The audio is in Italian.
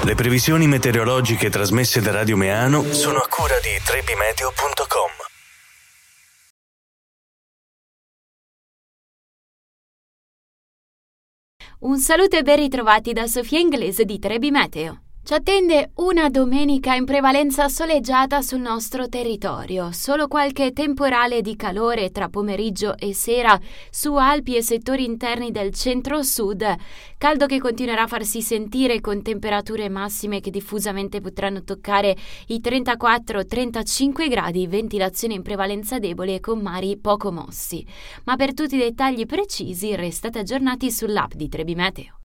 Le previsioni meteorologiche trasmesse da Radio Meano sono a cura di trebimeteo.com. Un saluto e ben ritrovati da Sofia Inglese di Trebi Meteo. Ci attende una domenica in prevalenza soleggiata sul nostro territorio, solo qualche temporale di calore tra pomeriggio e sera su Alpi e settori interni del centro-sud, caldo che continuerà a farsi sentire con temperature massime che diffusamente potranno toccare i 34-35 gradi, ventilazione in prevalenza debole con mari poco mossi. Ma per tutti i dettagli precisi restate aggiornati sull'app di Trebi Meteo.